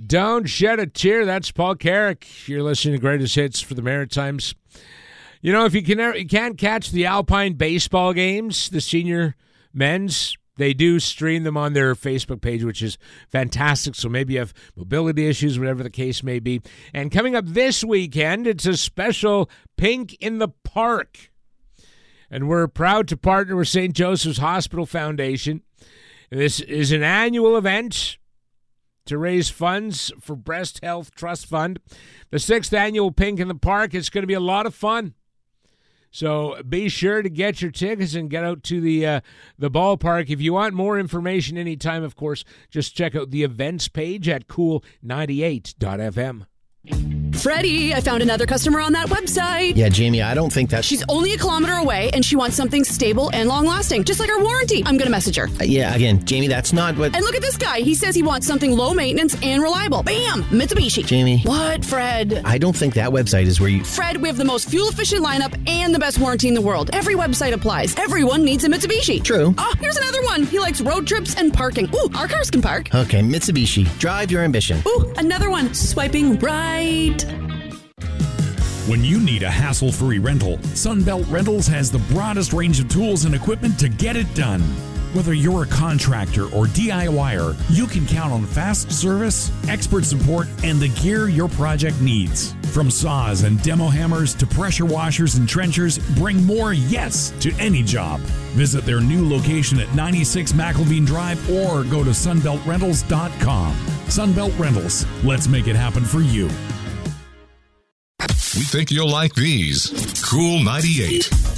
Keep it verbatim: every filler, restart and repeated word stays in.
Don't shed a tear. That's Paul Carrick. You're listening to Greatest Hits for the Maritimes. You know, if you, can, you can't catch the Alpine baseball games, the senior men's, they do stream them on their Facebook page, which is fantastic. So maybe you have mobility issues, whatever the case may be. And coming up this weekend, it's a special Pink in the Park. And we're proud to partner with Saint Joseph's Hospital Foundation. This is an annual event to raise funds for Breast Health Trust Fund. The sixth annual Pink in the Park. It's going to be a lot of fun. So be sure to get your tickets and get out to the uh, the ballpark. If you want more information anytime, of course, just check out the events page at cool ninety-eight dot f m. Freddie, I found another customer on that website. Yeah, Jamie, I don't think that... She's only a kilometer away, and she wants something stable and long-lasting, just like our warranty. I'm going to message her. Uh, yeah, again, Jamie, that's not what... And look at this guy. He says he wants something low maintenance and reliable. Bam! Mitsubishi. Jamie. What, Fred? I don't think that website is where you... Fred, we have the most fuel-efficient lineup and the best warranty in the world. Every website applies. Everyone needs a Mitsubishi. True. Oh, here's another one. He likes road trips and parking. Ooh, our cars can park. Okay, Mitsubishi. Drive your ambition. Ooh, another one. Swiping right. When you need a hassle-free rental, Sunbelt Rentals has the broadest range of tools and equipment to get it done. Whether you're a contractor or DIYer, you can count on fast service, expert support, and the gear your project needs. From saws and demo hammers to pressure washers and trenchers, bring more yes to any job. Visit their new location at ninety-six McElveen Drive or go to sunbelt rentals dot com. Sunbelt Rentals, let's make it happen for you. We think you'll like these. Cool ninety-eight.